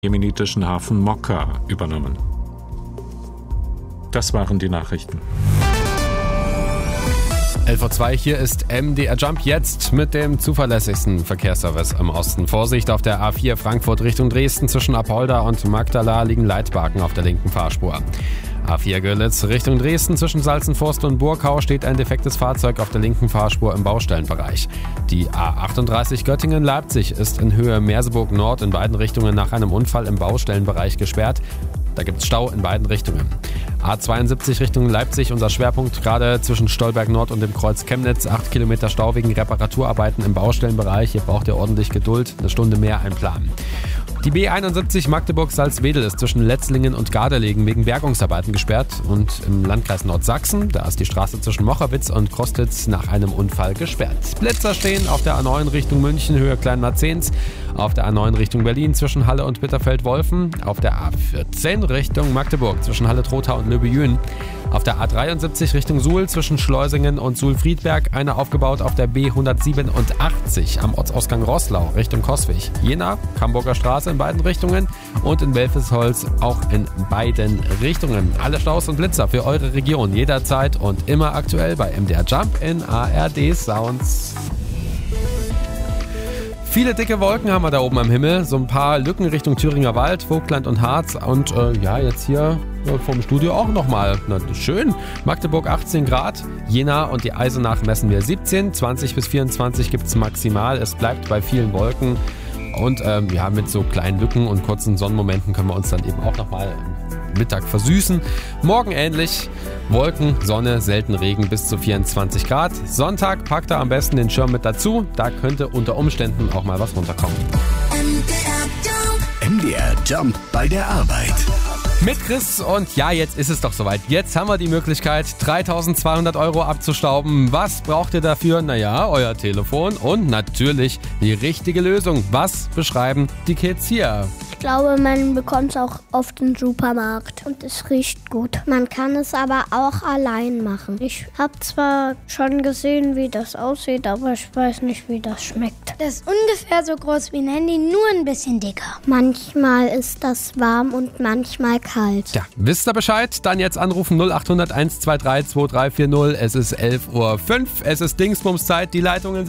jemenitischen Hafen Mokka übernommen. Das waren die Nachrichten. 11:02 Uhr, hier ist MDR Jump jetzt mit dem zuverlässigsten Verkehrsservice im Osten. Vorsicht auf der A4 Frankfurt Richtung Dresden zwischen Apolda und Magdala liegen Leitbarken auf der linken Fahrspur. A4 Görlitz Richtung Dresden zwischen Salzenforst und Burkau steht ein defektes Fahrzeug auf der linken Fahrspur im Baustellenbereich. Die A38 Göttingen-Leipzig ist in Höhe Merseburg Nord in beiden Richtungen nach einem Unfall im Baustellenbereich gesperrt. Da gibt es Stau in beiden Richtungen. A72 Richtung Leipzig, unser Schwerpunkt gerade zwischen Stolberg Nord und dem Kreuz Chemnitz. 8 Kilometer Stau wegen Reparaturarbeiten im Baustellenbereich. Hier braucht ihr ordentlich Geduld, eine Stunde mehr einplanen. Die B71 Magdeburg-Salzwedel ist zwischen Letzlingen und Gardelegen wegen Bergungsarbeiten gesperrt. Und im Landkreis Nordsachsen, da ist die Straße zwischen Mocherwitz und Kostitz nach einem Unfall gesperrt. Blitzer stehen auf der A9 Richtung München, Höhe Kleinmarzens. Auf der A9 Richtung Berlin zwischen Halle und Bitterfeld-Wolfen. Auf der A14 Richtung Magdeburg zwischen Halle-Trotha und Löbejün. Auf der A73 Richtung Suhl zwischen Schleusingen und Suhl-Friedberg. Eine aufgebaut auf der B187 am Ortsausgang Roßlau Richtung Coswig. Jena, Hamburger Straße in beiden Richtungen und in Welfesholz auch in beiden Richtungen. Alle Staus und Blitzer für eure Region jederzeit und immer aktuell bei MDR Jump in ARD Sounds. Viele dicke Wolken haben wir da oben am Himmel, so ein paar Lücken Richtung Thüringer Wald, Vogtland und Harz und jetzt hier vom Studio auch nochmal. Schön, Magdeburg 18 Grad, Jena und die Eisenach messen wir 17, 20 bis 24 gibt es maximal, es bleibt bei vielen Wolken und mit so kleinen Lücken und kurzen Sonnenmomenten können wir uns dann eben auch nochmal Mittag versüßen. Morgen ähnlich. Wolken, Sonne, selten Regen bis zu 24 Grad. Sonntag packt da am besten den Schirm mit dazu. Da könnte unter Umständen auch mal was runterkommen. MDR Jump bei der Arbeit. Mit Chris und jetzt ist es doch soweit. Jetzt haben wir die Möglichkeit, 3.200 € abzustauben. Was braucht ihr dafür? Euer Telefon und natürlich die richtige Lösung. Was beschreiben die Kids hier? Ich glaube, man bekommt es auch oft im Supermarkt und es riecht gut. Man kann es aber auch allein machen. Ich habe zwar schon gesehen, wie das aussieht, aber ich weiß nicht, wie das schmeckt. Das ist ungefähr so groß wie ein Handy, nur ein bisschen dicker. Manchmal ist das warm und manchmal kalt. Ja, wisst ihr Bescheid? Dann jetzt anrufen 0800 123 2340. Es ist 11:05 Uhr. Es ist Dingsbums Zeit. Die Leitungen sind